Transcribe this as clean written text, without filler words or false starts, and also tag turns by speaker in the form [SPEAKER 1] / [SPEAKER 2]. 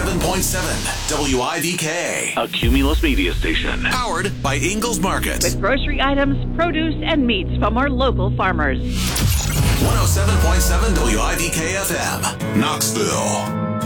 [SPEAKER 1] 107.7 WIVK.
[SPEAKER 2] A Cumulus media station.
[SPEAKER 1] Powered by Ingalls Market.
[SPEAKER 3] With grocery items, produce, and meats from our local farmers.
[SPEAKER 1] 107.7 WIVK FM, Knoxville.